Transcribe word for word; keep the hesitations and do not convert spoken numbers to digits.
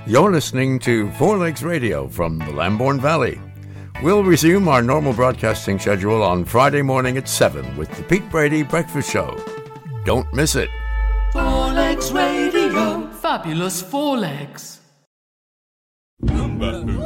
You're listening to Four Legs Radio from the Lambourne Valley. We'll resume our normal broadcasting schedule on Friday morning at seven with the Pete Brady Breakfast Show. Don't miss it. Four Legs Radio. Fabulous Four Legs. Number